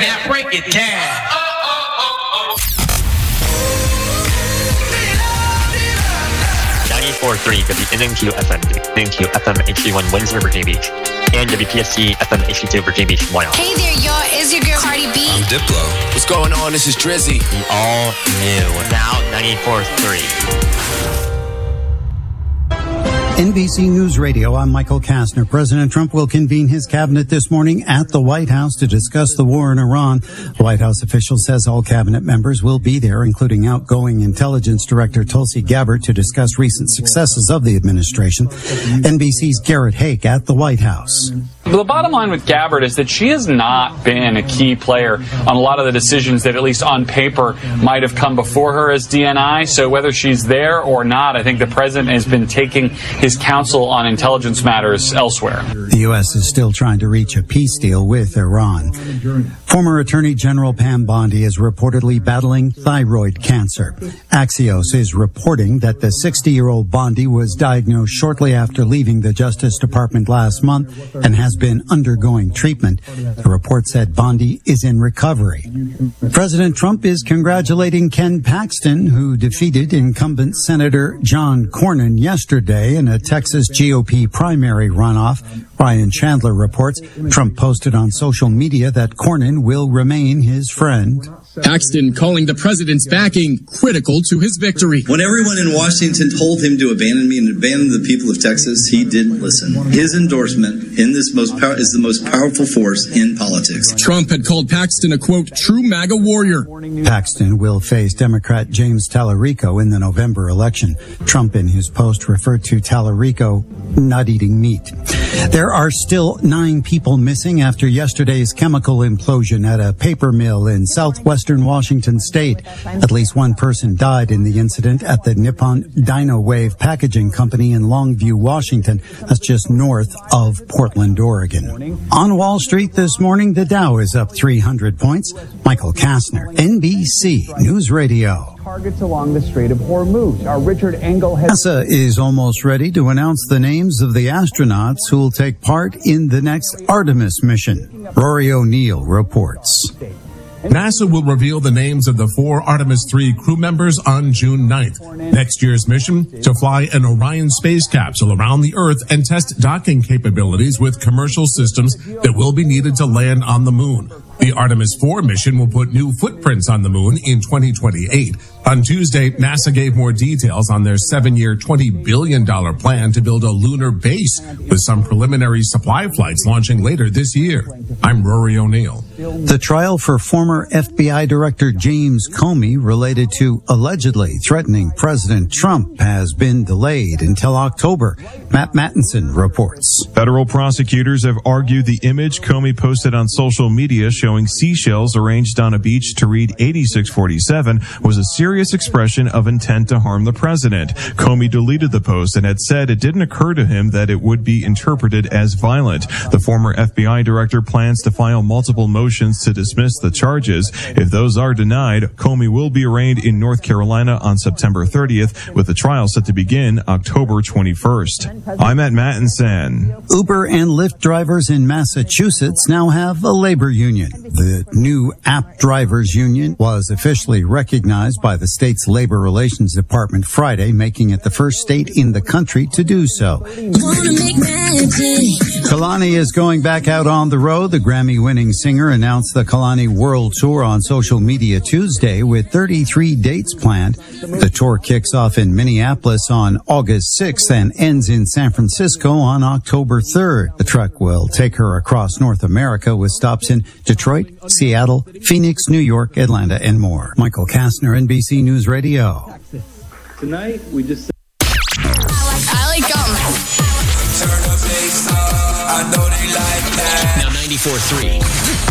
Now break it down. 94.3 WNNQ FM, WNNQ FM HD1 Windsor, Virginia Beach, and WPSC FM HD2 Virginia Beach, Wyoming. Hey there, y'all. It's your girl Cardi B. I'm Diplo. What's going on? This is Drizzy. The all new, now 94.3. NBC News Radio, I'm Michael Kastner. President Trump will convene his cabinet this morning at the White House to discuss the war in Iran. The White House official says all cabinet members will be there, including outgoing intelligence director Tulsi Gabbard, to discuss recent successes of the administration. NBC's Garrett Haake at the White House. The bottom line with Gabbard is that she has not been a key player on a lot of the decisions that, at least on paper, might have come before her as DNI. So whether she's there or not, I think the president has been taking his counsel on intelligence matters elsewhere. The U.S. is still trying to reach a peace deal with Iran. Former Attorney General Pam Bondi is reportedly battling thyroid cancer. Axios is reporting that the 60-year-old Bondi was diagnosed shortly after leaving the Justice Department last month and has been undergoing treatment. The report said Bondi is in recovery. President Trump is congratulating Ken Paxton, who defeated incumbent Senator John Cornyn yesterday in a Texas GOP primary runoff. Ryan Chandler reports Trump posted on social media that Cornyn will remain his friend. Paxton calling the president's backing critical to his victory. When everyone in Washington told him to abandon me and abandon the people of Texas, he didn't listen. His endorsement in this is the most powerful force in politics. Trump had called Paxton a, quote, true MAGA warrior. Paxton will face Democrat James Tallarico in the November election. Trump in his post referred to Tallarico not eating meat. There are still 9 people missing after yesterday's chemical implosion at a paper mill in southwestern Washington state. At least one person died in the incident at the Nippon Dynawave Packaging Company in Longview, Washington. That's just north of Portland, Oregon. On Wall Street this morning, the Dow is up 300 points. Michael Kastner, NBC News Radio. Targets along the Strait of Hormuz. Our Richard Engel has... NASA is almost ready to announce the names of the astronauts who will take part in the next Artemis mission. Rory O'Neill reports. NASA will reveal the names of the 4 Artemis 3 crew members on June 9th. Next year's mission to fly an Orion space capsule around the Earth and test docking capabilities with commercial systems that will be needed to land on the moon. The Artemis 4 mission will put new footprints on the moon in 2028. On Tuesday, NASA gave more details on their 7-year, $20 billion plan to build a lunar base, with some preliminary supply flights launching later this year. I'm Rory O'Neill. The trial for former FBI Director James Comey related to allegedly threatening President Trump has been delayed until October. Matt Mattinson reports. Federal prosecutors have argued the image Comey posted on social media showing seashells arranged on a beach to read 8647 was a serious expression of intent to harm the president. Comey deleted the post and had said it didn't occur to him that it would be interpreted as violent. The former FBI director plans to file multiple motions to dismiss the charges. If those are denied, Comey will be arraigned in North Carolina on September 30th, with the trial set to begin October 21st. I'm at Mattinson. Uber and Lyft drivers in Massachusetts now have a labor union. The new App Drivers Union was officially recognized by the state's Labor Relations Department Friday, making it the first state in the country to do so. Kalani is going back out on the road. The Grammy-winning singer announced the Kalani World Tour on social media Tuesday with 33 dates planned. The tour kicks off in Minneapolis on August 6th and ends in San Francisco on October 3rd. The trek will take her across North America with stops in Detroit, Seattle, Phoenix, New York, Atlanta, and more. Michael Kastner, NBC News Radio. Tonight, we just... I like Turn the bass up. I know they like that. Now 94.3.